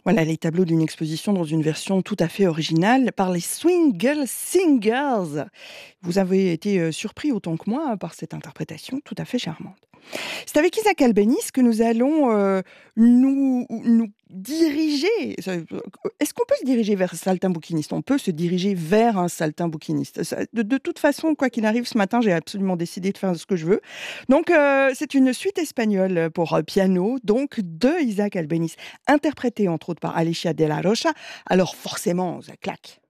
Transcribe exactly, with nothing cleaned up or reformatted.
Voilà les tableaux d'une exposition dans une version tout à fait originale par les Swing Girl Singers. Vous avez été euh, surpris autant que moi par cette interprétation tout à fait charmante. C'est avec Isaac Albéniz que nous allons euh, nous, nous diriger. Est-ce qu'on peut se diriger vers un saltimbanquiniste? On peut se diriger vers un saltimbanquiniste. Ça- De, de toute façon, quoi qu'il arrive, ce matin, j'ai absolument décidé de faire ce que je veux. Donc, euh, c'est une suite espagnole pour euh, piano, donc de Isaac Albéniz, interprétée entre autres par Alicia de la Rocha. Alors, forcément, ça claque.